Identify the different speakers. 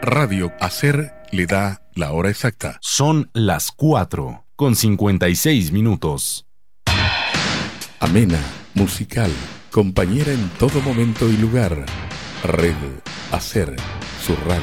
Speaker 1: Radio Hacer le da la hora exacta.
Speaker 2: Son las 4:56.
Speaker 1: Amena, musical, compañera en todo momento y lugar. Red Hacer, su radio.